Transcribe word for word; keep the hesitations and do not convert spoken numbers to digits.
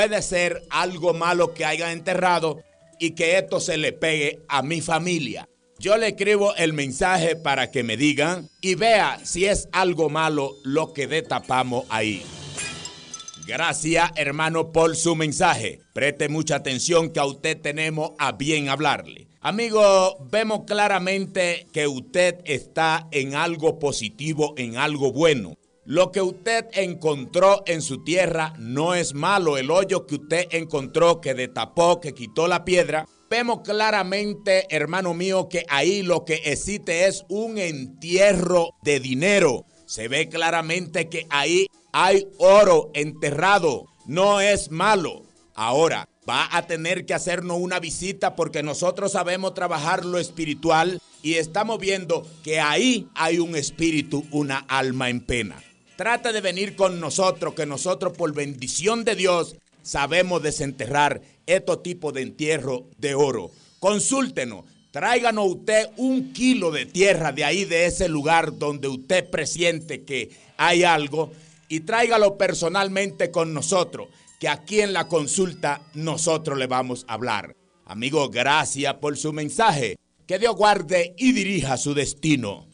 puede ser algo malo que hayan enterrado y que esto se le pegue a mi familia. Yo le escribo el mensaje para que me digan y vea si es algo malo lo que destapamos ahí. Gracias, hermano, por su mensaje. Preste mucha atención que a usted tenemos a bien hablarle. Amigo, vemos claramente que usted está en algo positivo, en algo bueno. Lo que usted encontró en su tierra no es malo. El hoyo que usted encontró, que destapó, que quitó la piedra. Vemos claramente, hermano mío, que ahí lo que existe es un entierro de dinero. Se ve claramente que ahí hay oro enterrado. No es malo. Ahora, va a tener que hacernos una visita porque nosotros sabemos trabajar lo espiritual y estamos viendo que ahí hay un espíritu, una alma en pena. Trate de venir con nosotros, que nosotros por bendición de Dios sabemos desenterrar estos tipos de entierro de oro. Consúltenos, tráiganos usted un kilo de tierra de ahí, de ese lugar donde usted presiente que hay algo, y tráigalo personalmente con nosotros, que aquí en la consulta nosotros le vamos a hablar. Amigo, gracias por su mensaje. Que Dios guarde y dirija su destino.